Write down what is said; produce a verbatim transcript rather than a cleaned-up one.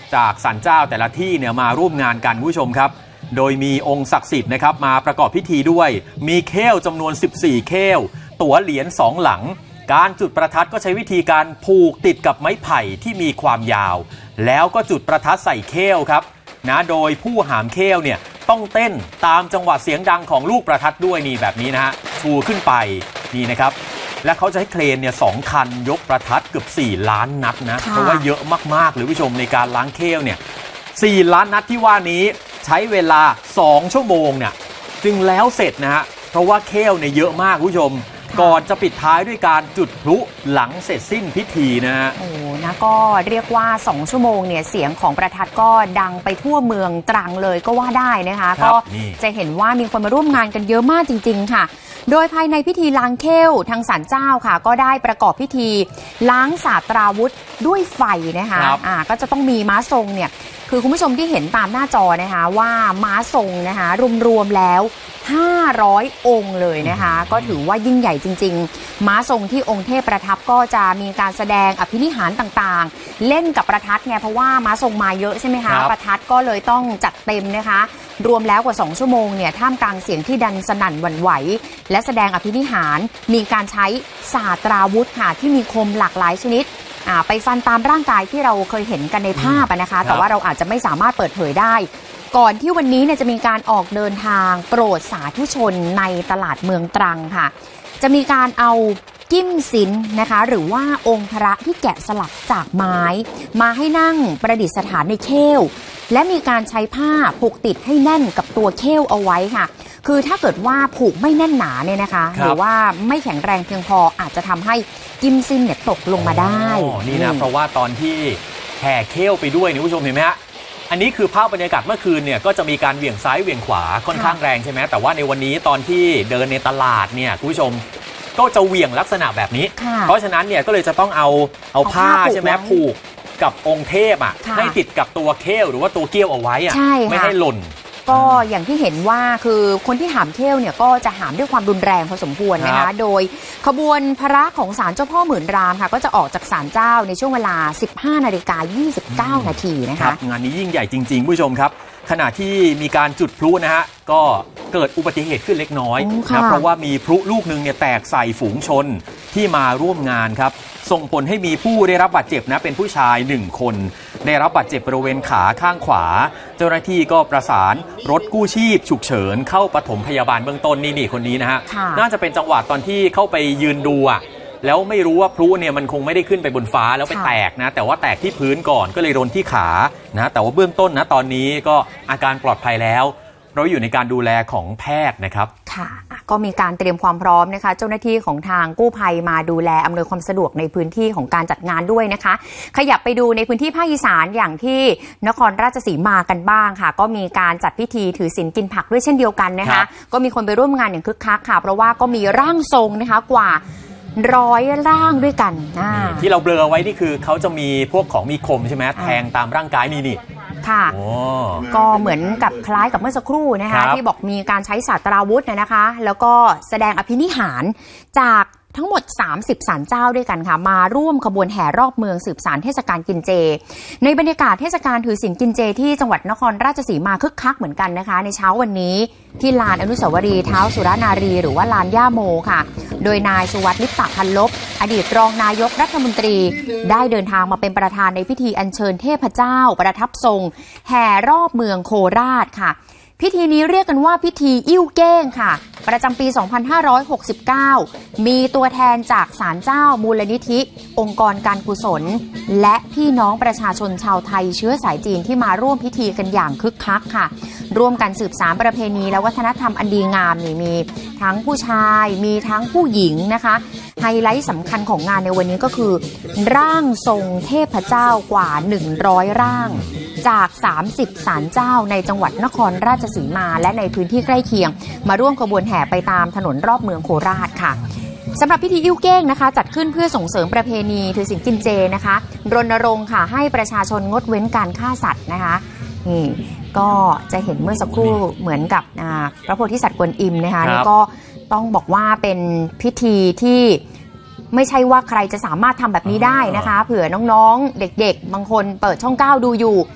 จากศาลเจ้าแต่ละที่เนี่ยมาร่วมงานกันผู้ชมครับโดยมีองค์ศักดิ์สิทธิ์นะครับมาประกอบพิธีด้วยมีเขี้ยวจำนวนสิบสี่เขี้ยวตั๋วเหรียญสองหลังการจุดประทัดก็ใช้วิธีการผูกติดกับไม้ไผ่ที่มีความยาวแล้วก็จุดประทัดใส่เขี้ยวครับนะโดยผู้หามเขี้ยวเนี่ยต้องเต้นตามจังหวะเสียงดังของลูกประทัดด้วยนี่แบบนี้นะฮะชูขึ้นไปนี่นะครับและเขาจะให้เครนเนี่ยสองคันยกประทัดเกือบสี่ล้านนัดนะเพราะว่าเยอะมากๆเลยผู้ชมในการล้างเขี้ยวเนี่ยสี่ล้านนัดที่ว่านี้ใช้เวลาสองชั่วโมงเนี่ยจึงแล้วเสร็จนะฮะเพราะว่าเขี้ยวเนี่ยเยอะมากผู้ชมก่อนจะปิดท้ายด้วยการจุดพลุหลังเสร็จสิ้นพิธีนะฮะโอ้นะก็เรียกว่าสองชั่วโมงเนี่ยเสียงของประทัดก็ดังไปทั่วเมืองตรังเลยก็ว่าได้นะคะก็จะเห็นว่ามีคนมาร่วมงานกันเยอะมากจริงๆค่ะโดยภายในพิธีล้างเขี้ยวทางศาลเจ้าค่ะก็ได้ประกอบพิธีล้างศาสตราวุธด้วยไฟนะคะอ่าก็จะต้องมีม้าทรงเนี่ยคือคุณผู้ชมที่เห็นตามหน้าจอนะคะว่าม้าทรงนะคะรวมๆแล้วห้าร้อยองค์เลยนะคะก็ถือว่ายิ่งใหญ่จริงๆม้าทรงที่องค์เทพประทับก็จะมีการแสดงอภินิหารต่างๆเล่นกับประทัดไงเพราะว่าม้าทรงมาเยอะใช่ไหมคะประทัดก็เลยต้องจัดเต็มนะคะรวมแล้วกว่าสองชั่วโมงเนี่ยท่ามกลางเสียงที่ดังสนั่นหวั่นไหวและแสดงอภินิหารมีการใช้ศาสตราวุธค่ะที่มีคมหลากหลายชนิดไปฟันตามร่างกายที่เราเคยเห็นกันในภาพนะคะแต่ว่าเราอาจจะไม่สามารถเปิดเผยได้ก่อนที่วันนี้เนี่ยจะมีการออกเดินทางโปรดสาธุชนในตลาดเมืองตรังค่ะจะมีการเอากิ้มซินนะคะหรือว่าองค์พระที่แกะสลักจากไม้มาให้นั่งประดิษฐานในเขี้ยวและมีการใช้ผ้าผูกติดให้แน่นกับตัวเขี้ยวเอาไว้ค่ะคือถ้าเกิดว่าผูกไม่แน่นหนาเนี่ยนะคะหรือว่าไม่แข็งแรงเพียงพออาจจะทำให้กิ้มซินเนี่ยตกลงมาได้นี่นะเพราะว่าตอนที่แห่เขี้ยวไปด้วยนี่ผู้ชมเห็นไหมฮะอันนี้คือภาพบรรยากาศเมื่อคืนเนี่ยก็จะมีการเหวี่ยงซ้ายเหวี่ยงขวาค่อนข้างแรงใช่ไหมแต่ว่าในวันนี้ตอนที่เดินในตลาดเนี่ยคุณผู้ชมก็จะเหวี่ยงลักษณะแบบนี้เพราะฉะนั้นเนี่ยก็เลยจะต้องเอาเอาผ้าใช่ไหมผูกกับองค์เทพอ่ะให้ติดกับตัวเขี้ยวหรือว่าตัวเกี้ยวเอาไว้อ่ะไม่ให้หล่นก็อย่างที่เห็นว่าคือคนที่หามเขี้ยวเนี่ยก็จะหามด้วยความรุนแรงพอสมควรนะคะโดยขบวนพระของศาลเจ้าพ่อหมื่นรามค่ะก็จะออกจากศาลเจ้าในช่วงเวลา สิบห้านาฬิกายี่สิบเก้านาทีนะคะงานนี้ยิ่งใหญ่จริงๆผู้ชมครับขณะที่มีการจุดพลุนะฮะก็เกิดอุบัติเหตุขึ้นเล็กน้อยนะเพราะว่ามีพลุลูกนึงเนี่ยแตกใส่ฝูงชนที่มาร่วมงานครับส่งผลให้มีผู้ได้รับบาดเจ็บนะเป็นผู้ชายหนึ่งคนได้รับบาดเจ็บบริเวณขาข้างขวาเจ้าหน้าที่ก็ประสานรถกู้ชีพฉุกเฉินเข้าปฐมพยาบาลเบื้องต้นนี่นี่คนนี้นะฮะน่าจะเป็นจังหวะตอนที่เข้าไปยืนดูอ่ะแล้วไม่รู้ว่าพลุเนี่ยมันคงไม่ได้ขึ้นไปบนฟ้าแล้วไปแตกนะแต่ว่าแตกที่พื้นก่อนก็เลยโดนที่ขานะแต่ว่าเบื้องต้นนะตอนนี้ก็อาการปลอดภัยแล้วเราอยู่ในการดูแลของแพทย์นะครับค่ะก็มีการเตรียมความพร้อมนะคะเจ้าหน้าที่ของทางกู้ภัยมาดูแลอำนวยความสะดวกในพื้นที่ของการจัดงานด้วยนะคะขยับไปดูในพื้นที่ภาคอีสานอย่างที่นครราชสีมากันบ้างค่ะก็มีการจัดพิธีถือศีลกินผักด้วยเช่นเดียวกันนะคะก็มีคนไปร่วมงานอย่างคึกคักค่ะเพราะว่าก็มีร่างทรงนะคะกว่าร้อยร่างด้วยกันที่เราเบลอไว้นี่คือเขาจะมีพวกของมีคมใช่ไหมแทงตามร่างกายนี่นี่ค่ะก็เหมือนกับคล้ายกับเมื่อสักครู่นะคะที่บอกมีการใช้ศาสตราวุธนะคะแล้วก็แสดงอภินิหารจากทั้งหมดสามสิบศาลเจ้าด้วยกันค่ะมาร่วมขบวนแห่รอบเมืองสืบสานเทศกาลกินเจในบรรยากาศเทศกาลถือศีลกินเจที่จังหวัดนครราชสีมาคึกคักเหมือนกันนะคะในเช้าวันนี้ที่ลานอนุสาวรีย์เท้าสุรนารีหรือว่าลานย่าโมค่ะโดยนายสุวัสดิ์ลิปตะพันลบอดีตรองนายกรัฐมนตรีได้เดินทางมาเป็นประธานในพิธีอัญเชิญเทพเจ้าประทับทรงแห่รอบเมืองโคราชค่ะพิธีนี้เรียกกันว่าพิธีอิ่วเก้งค่ะประจำปี สองพันห้าร้อยหกสิบเก้า มีตัวแทนจากศาลเจ้ามูลนิธิองค์กรการกุศลและพี่น้องประชาชนชาวไทยเชื้อสายจีนที่มาร่วมพิธีกันอย่างคึกคักค่ะร่วมกันสืบสานประเพณีและวัฒนธรรมอันดีงามนี่มีทั้งผู้ชายมีทั้งผู้หญิงนะคะไฮไลท์สำคัญของงานในวันนี้ก็คือร่างทรงเทพเจ้ากว่าหนึ่งร้อยร่างจากสามสิบศาลเจ้าในจังหวัดนครราชสีมาและในพื้นที่ใกล้เคียงมาร่วมขบวนแห่ไปตามถนนรอบเมืองโคราชค่ะสำหรับพิธีอิ่วเก้งนะคะจัดขึ้นเพื่อส่งเสริมประเพณีถือศีลกินเจนะคะรณรงค์ค่ะให้ประชาชนงดเว้นการฆ่าสัตว์นะคะนี่ก็จะเห็นเมื่อสักครู่เหมือนกับพระโพธิสัตว์กวนอิมนะคะนี่ก็ต้องบอกว่าเป็นพิธีที่ไม่ใช่ว่าใครจะสามารถทำแบบนี้ได้นะคะเผื่อน้องๆเด็กๆบางคนเปิดช่องเก้าดูอยู่